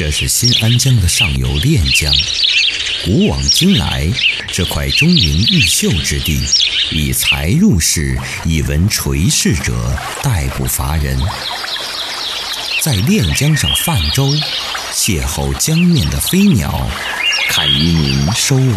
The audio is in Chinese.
这是新安江的上游练江。古往今来，这块中云毓秀之地，以才入仕、以文垂仕者殆不乏人。在练江上泛舟，邂逅江面的飞鸟，看渔民收网